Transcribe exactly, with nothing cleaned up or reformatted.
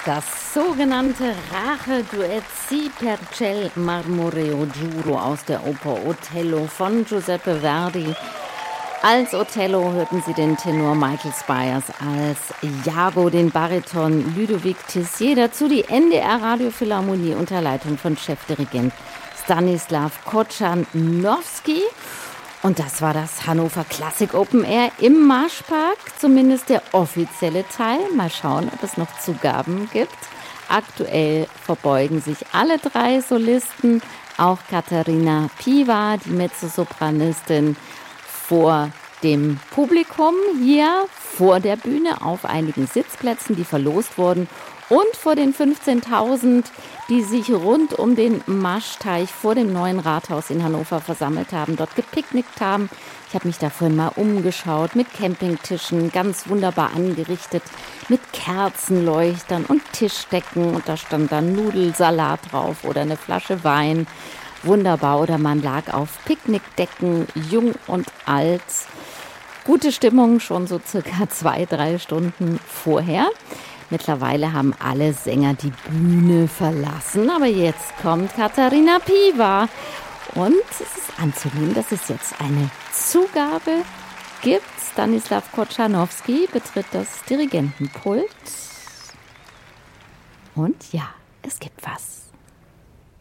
Das sogenannte Rache-Duett Si per ciel marmoreo giuro aus der Oper Othello von Giuseppe Verdi. Als Othello hörten Sie den Tenor Michael Spyers, als Iago den Bariton Ludovic Tessier, dazu die N D R Radiophilharmonie unter Leitung von Chefdirigent Stanislav Kochanowski. Und das war das Hannover Classic Open Air im Marschpark, zumindest der offizielle Teil. Mal schauen, ob es noch Zugaben gibt. Aktuell verbeugen sich alle drei Solisten, auch Katharina Piva, die Mezzosopranistin, vor dem Publikum hier vor der Bühne auf einigen Sitzplätzen, die verlost wurden, und vor den fünfzehntausend, die sich rund um den Marschteich vor dem neuen Rathaus in Hannover versammelt haben, dort gepicknickt haben. Ich habe mich da vorhin mal umgeschaut mit Campingtischen, ganz wunderbar angerichtet, mit Kerzenleuchtern und Tischdecken. Und da stand dann Nudelsalat drauf oder eine Flasche Wein. Wunderbar. Oder man lag auf Picknickdecken, jung und alt. Gute Stimmung schon so circa zwei, drei Stunden vorher. Mittlerweile haben alle Sänger die Bühne verlassen, aber jetzt kommt Katharina Piva. Und es ist anzunehmen, dass es jetzt eine Zugabe gibt. Stanislav Kochanowski betritt das Dirigentenpult. Und ja, es gibt was.